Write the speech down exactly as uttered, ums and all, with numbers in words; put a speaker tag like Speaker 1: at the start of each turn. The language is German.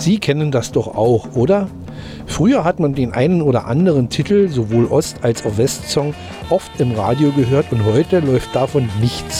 Speaker 1: Sie kennen das doch auch, oder? Früher hat man den einen oder anderen Titel, sowohl Ost- als auch Westsong, oft im Radio gehört und heute läuft davon nichts